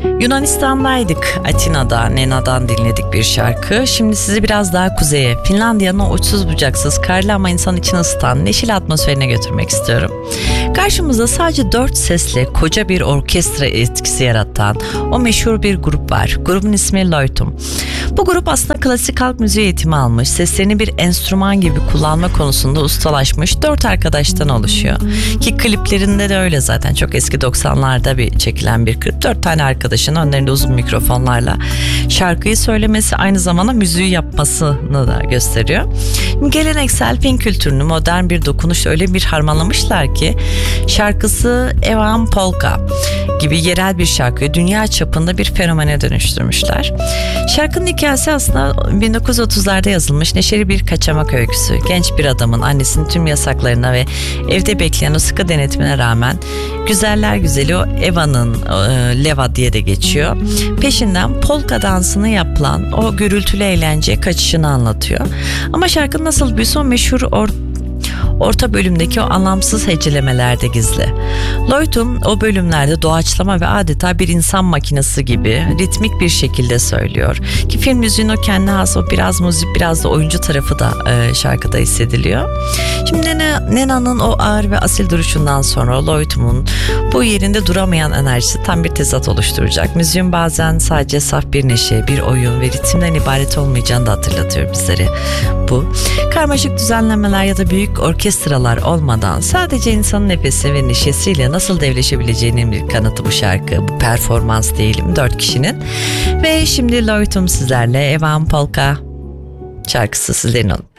Yunanistan'daydık. Atina'da, Nena'dan dinledik bir şarkı. Şimdi sizi biraz daha kuzeye, Finlandiya'nın o uçsuz bucaksız, karlı ama insan içini ısıtan neşeli atmosferine götürmek istiyorum. Karşımızda sadece 4 sesle koca bir orkestra etkisi yaratan o meşhur bir grup var. Grubun ismi Loitum. Bu grup aslında klasik halk müziği eğitimi almış, seslerini bir enstrüman gibi kullanma konusunda ustalaşmış 4 arkadaştan oluşuyor. Ki kliplerinde de öyle zaten, çok eski 90'larda bir çekilen bir klip. 4 tane arkadaşın önlerinde uzun mikrofonlarla şarkıyı söylemesi aynı zamanda müziği yapmasını da gösteriyor. Geleneksel Fin kültürünü modern bir dokunuş öyle bir harmanlamışlar ki şarkısı Evan Polka gibi yerel bir şarkıyı dünya çapında bir fenomene dönüştürmüşler. Şarkının hikayesi aslında 1930'larda yazılmış neşeli bir kaçamak öyküsü. Genç bir adamın annesinin tüm yasaklarına ve evde bekleyen o sıkı denetimine rağmen güzeller güzeli o Eva'nın, Leva diye de geçiyor, peşinden polka dansını yapılan o gürültülü eğlenceye kaçışını anlatıyor. Ama şarkının nasıl büyüsü o meşhur orta bölümdeki o anlamsız hecelemelerde gizli. Loitum o bölümlerde doğaçlama ve adeta bir insan makinesi gibi ritmik bir şekilde söylüyor. Ki film müziğinin o kendine has o biraz müzik biraz da oyuncu tarafı da şarkıda hissediliyor. Şimdi Nena'nın o ağır ve asil duruşundan sonra Loitum'un bu yerinde duramayan enerjisi tam bir tezat oluşturacak. Müziğin bazen sadece saf bir neşe, bir oyun ve ritimden ibaret olmayacağını da hatırlatıyor bizlere bu. Karmaşık düzenlemeler ya da büyük orkestralar olmadan sadece insanın nefesi ve neşesiyle nasıl devleşebileceğinin bir kanıtı bu şarkı. Bu performans diyelim 4 kişinin. Ve şimdi Loitum sizlerle, Evan Polka şarkısı sizlerin olun.